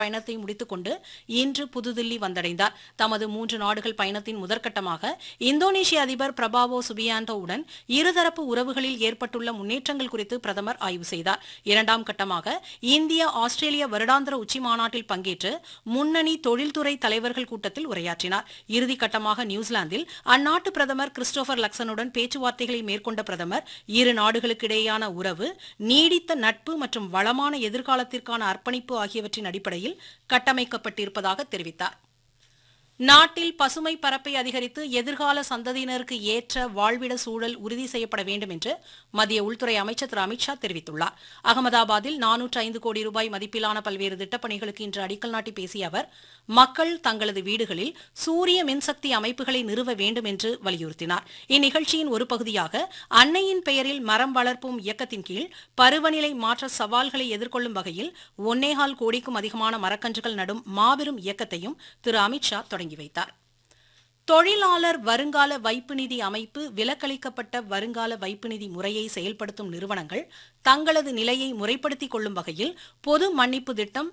பயணத்தை முடித்துக் கொண்டு இன்று புதுதில்லி வந்தடைந்தார். தமது 3 நாடுகள் பயணத்தின் முதற்கட்டமாக இந்தோனேஷிய அதிபர் பிரபாவோ சுபியாண்டோவுடன் இருதரப்பு உறவுகளில் ஏற்பட்டுள்ள முன்னேற்றங்கள் குறித்து பிரதமர் ஆய்வு செய்தார். இரண்டாம் கட்டமாக இந்தியா ஆஸ்திரேலிய வருடாந்திர உச்சிமாநாட்டில் பங்கேற்று முன்னணி தொழில்துறை தலைவர்கள் கூட்டத்தில் உரையாற்றினார். இறுதிக்கட்டமாக நியூசிலாந்தில் அந்நாட்டு பிரதமர் கிறிஸ்டோபர் லக்சனுடன் பேச்சுவார்த்தைகளை மேற்கொண்ட பிரதமர் இரு நாடுகளுக்கிடையேயான உறவு நீடித்த நட்பு மற்றும் வளமான எதிர்காலத்திற்கான அர்ப்பணிப்பு ஆகியவற்றின் அடிப்படையில் கட்டமைக்கப்பட்டிருப்பதாக தெரிவித்தார். நாட்டில் பசுமை பரப்பை அதிகரித்து எதிர்கால சந்ததியினருக்கு ஏற்ற வாழ்விட சூழல் உறுதி செய்யப்பட வேண்டும் என்று மத்திய உள்துறை அமைச்சர் திரு அமித்ஷா தெரிவித்துள்ளார். அகமதாபாத்தில் 405 கோடி ரூபாய் மதிப்பிலான பல்வேறு திட்டப்பணிகளுக்கு இன்று அடிக்கல் நாட்டி பேசிய அவர் மக்கள் தங்களது வீடுகளில் சூரிய மின்சக்தி அமைப்புகளை நிறுவ வேண்டும் என்று வலியுறுத்தினார். இந்நிகழ்ச்சியின் ஒரு பகுதியாக அன்னையின் பெயரில் மரம் வளர்ப்போம் இயக்கத்தின் கீழ் பருவநிலை மாற்ற சவால்களை எதிர்கொள்ளும் வகையில் 1.25 கோடிக்கும் அதிகமான மரக்கன்றுகள் நடும் மாபெரும் இயக்கத்தையும் திரு அமித்ஷா தொடங்கி வைத்தார். தொழிலாளர் வருங்கால வைப்பு நிதி அமைப்பு விலக்களிக்கப்பட்ட வருங்கால வைப்பு நிதி முறையை செயல்படுத்தும் நிறுவனங்கள் தங்களது நிலையை முறைப்படுத்திக் கொள்ளும் வகையில் பொது மன்னிப்பு திட்டம்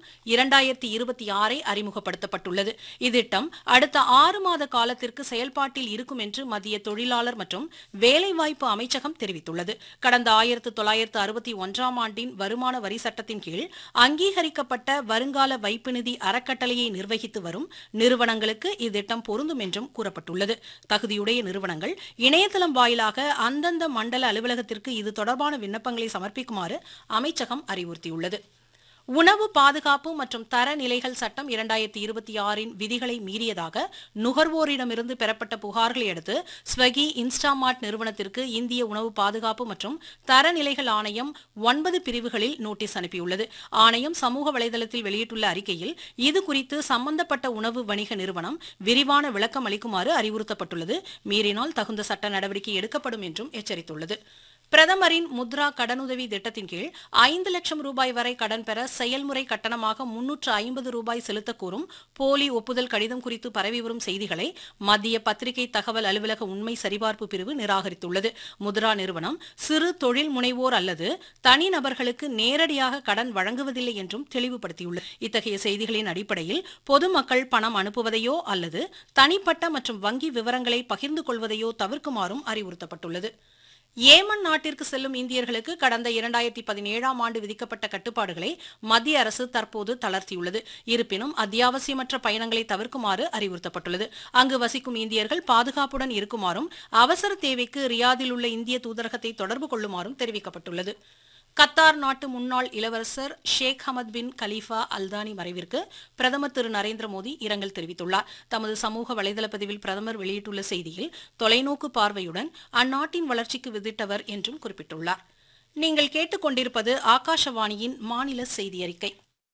2026 அறிமுகப்படுத்தப்பட்டுள்ளது. இத்திட்டம் அடுத்த 6 மாத காலத்திற்கு செயல்பாட்டில் இருக்கும் என்று மத்திய தொழிலாளர் மற்றும் வேலைவாய்ப்பு அமைச்சகம் தெரிவித்துள்ளது. கடந்த 1961ஆம் ஆண்டின் வருமான வரி சட்டத்தின் கீழ் அங்கீகரிக்கப்பட்ட வருங்கால வைப்பு நிதி அறக்கட்டளையை நிர்வகித்து வரும் நிறுவனங்களுக்கு இத்திட்டம் பொருந்தும் என்றும் கூறப்பட்டுள்ளது. தகுதியுடைய நிறுவனங்கள் இணையதளம் வாயிலாக அந்தந்த மண்டல அலுவலகத்திற்கு இது தொடர்பான விண்ணப்பங்களை சமர்ப்பிக்குமாறு அமைச்சகம் அறிவுறுத்தியுள்ளது. உணவு பாதுகாப்பு மற்றும் தரநிலைகள் சட்டம் 2026 விதிகளை மீறியதாக நுகர்வோரிடமிருந்து பெறப்பட்ட புகார்களை அடுத்து ஸ்வகி இன்ஸ்டாமார்ட் நிறுவனத்திற்கு இந்திய உணவு பாதுகாப்பு மற்றும் தரநிலைகள் ஆணையம் 9 பிரிவுகளில் நோட்டீஸ் அனுப்பியுள்ளது. ஆணையம் சமூக வலைதளத்தில் வெளியிட்டுள்ள அறிக்கையில் இதுகுறித்து சம்பந்தப்பட்ட உணவு வணிக நிறுவனம் விரிவான விளக்கம் அளிக்குமாறு அறிவுறுத்தப்பட்டுள்ளது. மீறினால் தகுந்த சட்ட நடவடிக்கை எடுக்கப்படும் என்றும் எச்சரித்துள்ளது. பிரதமரின் முத்ரா கடனுதவி திட்டத்தின் கீழ் 5 லட்சம் ரூபாய் வரை கடன் பெற செயல்முறை கட்டணமாக 350 ரூபாய் செலுத்தக் கோரும் போலி ஒப்புதல் கடிதம் குறித்து பரவி வரும் செய்திகளை மத்திய பத்திரிகை தகவல் அலுவலக உண்மை சரிபார்ப்பு பிரிவு நிராகரித்துள்ளது. முத்ரா நிறுவனம் சிறு தொழில் முனைவோர் அல்லது தனிநபர்களுக்கு நேரடியாக கடன் வழங்குவதில்லை என்றும் தெளிவுபடுத்தியுள்ளது. இத்தகைய செய்திகளின் அடிப்படையில் பொதுமக்கள் பணம் அனுப்புவதையோ அல்லது தனிப்பட்ட மற்றும் வங்கி விவரங்களை பகிர்ந்து கொள்வதையோ தவிர்க்குமாறும் அறிவுறுத்தப்பட்டுள்ளது. ஏமன் நாட்டிற்கு செல்லும் இந்தியர்களுக்கு கடந்த 2017ஆம் ஆண்டு விதிக்கப்பட்ட கட்டுப்பாடுகளை மத்திய அரசு தற்போது தளர்த்தியுள்ளது. இருப்பினும் அத்தியாவசியமற்ற பயணங்களை தவிர்க்குமாறு அறிவுறுத்தப்பட்டுள்ளது. அங்கு வசிக்கும் இந்தியர்கள் பாதுகாப்புடன் இருக்குமாறும் அவசர தேவைக்கு ரியாதில் உள்ள இந்திய தூதரகத்தை தொடர்பு கொள்ளுமாறும் தெரிவிக்கப்பட்டுள்ளது. கத்தார் நாட்டு முன்னாள் இளவரசர் ஷேக் ஹமத் பின் கலீஃபா அல்தானி மறைவிற்கு பிரதமர் திரு நரேந்திர மோடி இரங்கல் தெரிவித்துள்ளார். தமது சமூக வலைதள பதிவில் பிரதமர் வெளியிட்டுள்ள செய்தியில் தொலைநோக்கு பார்வையுடன் அந்நாட்டின் வளர்ச்சிக்கு விதிட்டவர் என்றும் குறிப்பிட்டுள்ளார். நீங்கள் கேட்டுக்கொண்டிருப்பது ஆகாஷவாணியின் மாநில செய்தி அறிக்கை.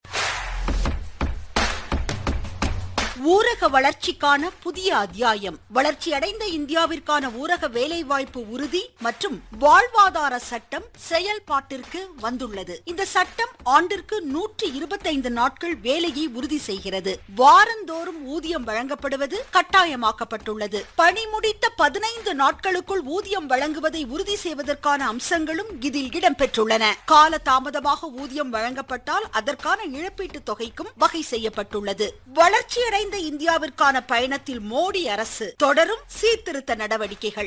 ஊரக வளர்ச்சிக்கான புதிய அத்தியாயம். வளர்ச்சியடைந்த இந்தியாவிற்கான ஊரக வேலைவாய்ப்பு உறுதி மற்றும் வாழ்வாதார சட்டம் செயல்பாட்டிற்கு வந்துள்ளது. இந்த சட்டம் ஆண்டிற்கு 125 நாட்கள் வேலையை உறுதி செய்கிறது. வாரந்தோறும் ஊதியம் வழங்கப்படுவது கட்டாயமாக்கப்பட்டுள்ளது. பணி முடித்த 15 நாட்களுக்குள் ஊதியம் வழங்குவதை உறுதி செய்வதற்கான அம்சங்களும் இதில் இடம்பெற்றுள்ளன. கால தாமதமாக ஊதியம் வழங்கப்பட்டால் அதற்கான இழப்பீட்டுத் தொகைக்கும் வகை செய்யப்பட்டுள்ளது. வளர்ச்சியடைந்த இந்தியாவிற்கான பயணத்தில் மோடி அரசு தொடரும் சீர்திருத்த நடவடிக்கைகள்.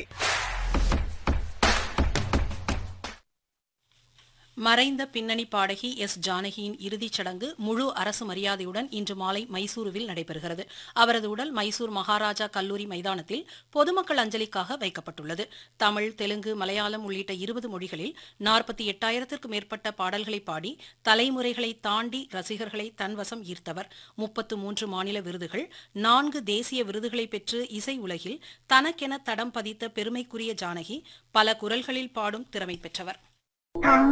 மறைந்த பின்னணி பாடகி எஸ் ஜானகியின் இறுதிச் சடங்கு முழு அரசு மரியாதையுடன் இன்று மாலை மைசூருவில் நடைபெறுகிறது. அவரது உடல் மைசூர் மகாராஜா கல்லூரி மைதானத்தில் பொதுமக்கள் அஞ்சலிக்காக வைக்கப்பட்டுள்ளது. தமிழ், தெலுங்கு, மலையாளம் உள்ளிட்ட 20 மொழிகளில் 48,000த்திற்கும் மேற்பட்ட பாடல்களை பாடி தலைமுறைகளை தாண்டி ரசிகர்களை தன்வசம் ஈர்த்தவர். 33 மாநில விருதுகள், 4 தேசிய விருதுகளை பெற்று இசை உலகில் தனக்கென தடம் பதித்த பெருமைக்குரிய ஜானகி பல குரல்களில் பாடும் திறமை பெற்றவர்.